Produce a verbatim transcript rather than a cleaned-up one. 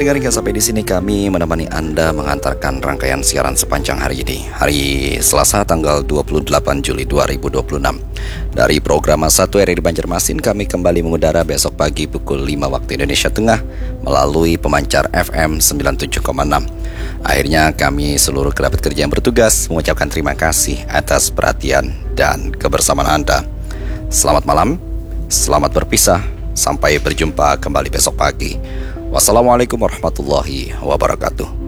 pendengar, hingga sampai di sini kami menemani Anda mengantarkan rangkaian siaran sepanjang hari ini. Hari Selasa tanggal dua puluh delapan Juli dua ribu dua puluh enam. Dari program satu R R I Banjarmasin kami kembali mengudara besok pagi pukul lima waktu Indonesia Tengah melalui pemancar F M sembilan puluh tujuh koma enam. Akhirnya kami seluruh kerabat kerja yang bertugas mengucapkan terima kasih atas perhatian dan kebersamaan Anda. Selamat malam, selamat berpisah, sampai berjumpa kembali besok pagi. Wassalamualaikum warahmatullahi wabarakatuh.